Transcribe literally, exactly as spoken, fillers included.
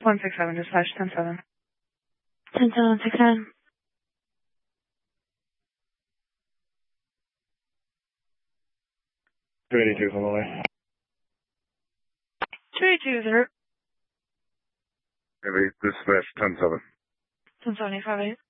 one six seven, dispatch ten seven. ten seven, six seven. two eighty-two is on the way. two eighty-two, sir. Heavy, dispatch ten seven. ten seven, eight five eight.